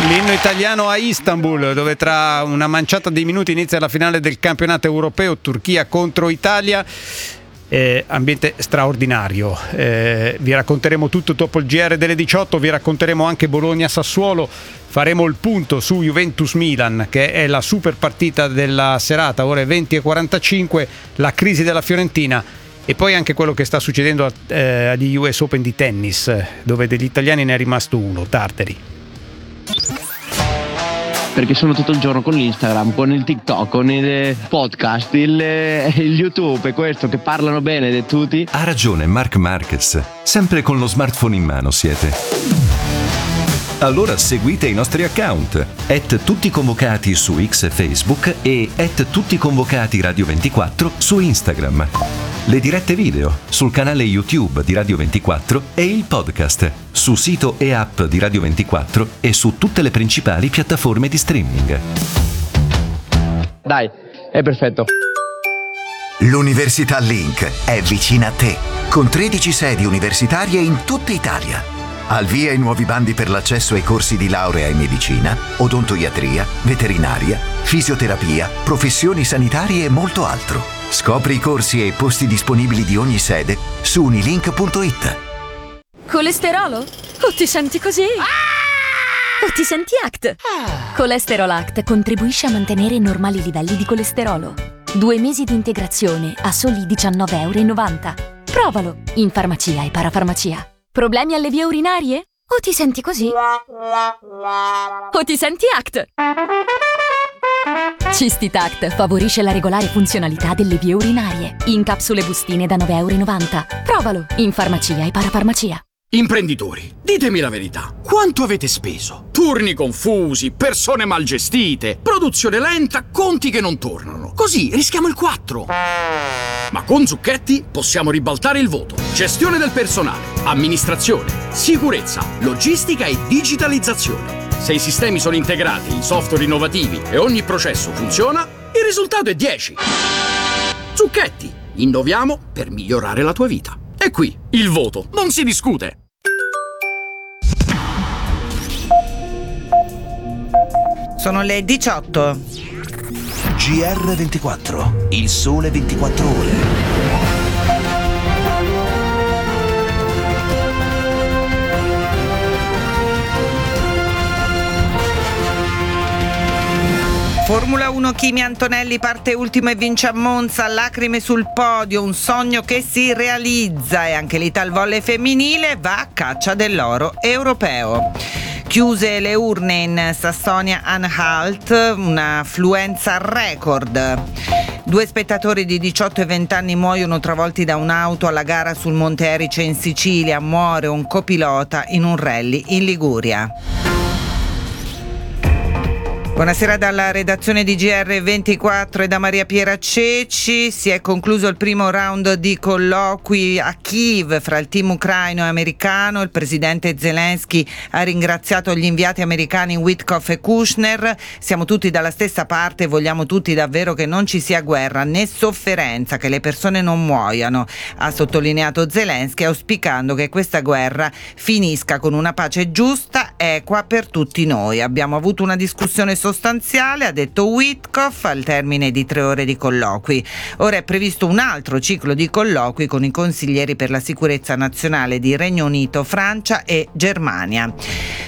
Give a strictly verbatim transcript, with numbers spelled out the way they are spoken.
L'inno italiano a Istanbul, dove tra una manciata di minuti inizia la finale del campionato europeo, Turchia contro Italia. Eh, ambiente straordinario, eh, vi racconteremo tutto dopo il G R delle diciotto, vi racconteremo anche Bologna-Sassuolo, faremo il punto su Juventus-Milan, che è la super partita della serata, ore venti e quarantacinque, la crisi della Fiorentina e poi anche quello che sta succedendo eh, agli U S Open di tennis, dove degli italiani ne è rimasto uno, Tartari. Perché sono tutto il giorno con l'Instagram, con il TikTok, con il podcast, il, il YouTube e questo che parlano bene di tutti. Ha ragione Marc Marquez, sempre con lo smartphone in mano siete. Allora seguite i nostri account, at tutti convocati su X e Facebook e at tutti convocati Radio ventiquattro su Instagram. Le dirette video sul canale YouTube di Radio ventiquattro e il podcast su sito e app di Radio ventiquattro e su tutte le principali piattaforme di streaming. Dai, è perfetto. L'Università Link è vicina a te, con tredici sedi universitarie in tutta Italia. Al via i nuovi bandi per l'accesso ai corsi di laurea in medicina, odontoiatria, veterinaria, fisioterapia, professioni sanitarie e molto altro. Scopri i corsi e i posti disponibili di ogni sede su unilink punto it. Colesterolo? O ti senti così? Ah! O ti senti Act? Ah! Colesterol Act contribuisce a mantenere normali livelli di colesterolo. Due mesi di integrazione a soli diciannove e novanta euro. Provalo in farmacia e parafarmacia. Problemi alle vie urinarie? O ti senti così? O ti senti Act? Cistitact favorisce la regolare funzionalità delle vie urinarie. In capsule bustine da nove e novanta euro. Provalo in farmacia e parafarmacia. Imprenditori, ditemi la verità. Quanto avete speso? Turni confusi, persone mal gestite, produzione lenta, conti che non tornano. Così rischiamo il quattro. Ma con Zucchetti possiamo ribaltare il voto. Gestione del personale, amministrazione, sicurezza, logistica e digitalizzazione. Se i sistemi sono integrati, i software innovativi e ogni processo funziona, il risultato è dieci. Zucchetti, innoviamo per migliorare la tua vita. E qui, il voto, non si discute. Sono le diciotto. G R ventiquattro, il sole ventiquattro ore. Formula uno, Kimi Antonelli parte ultimo e vince a Monza, lacrime sul podio, un sogno che si realizza, e anche l'Italvolley femminile va a caccia dell'oro europeo. Chiuse le urne in Sassonia-Anhalt, un'affluenza record. Due spettatori di diciotto e venti anni muoiono travolti da un'auto alla gara sul Monte Erice in Sicilia, muore un copilota in un rally in Liguria. Buonasera dalla redazione di G R ventiquattro e da Maria Piera Ceci. Si è concluso il primo round di colloqui a Kiev fra il team ucraino e americano. Il presidente Zelensky ha ringraziato gli inviati americani Witkoff e Kushner. Siamo tutti dalla stessa parte e vogliamo tutti davvero che non ci sia guerra né sofferenza, che le persone non muoiano, ha sottolineato Zelensky, auspicando che questa guerra finisca con una pace giusta, equa per tutti noi. Abbiamo avuto una discussione sostanziale, ha detto Witkoff, al termine di tre ore di colloqui. Ora è previsto un altro ciclo di colloqui con i consiglieri per la sicurezza nazionale di Regno Unito, Francia e Germania.